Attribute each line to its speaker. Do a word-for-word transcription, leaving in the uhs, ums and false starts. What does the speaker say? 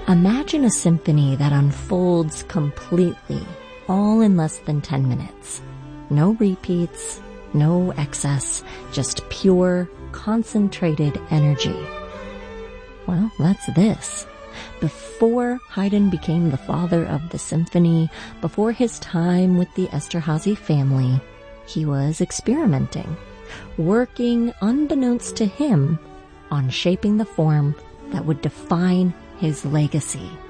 Speaker 1: Imagine a symphony that unfolds completely, all in less than ten minutes. No repeats, no excess, just pure, concentrated energy. Well, that's this. Before Haydn became the father of the symphony, before his time with the Esterházy family, he was experimenting, working unbeknownst to him on shaping the form that would define his legacy.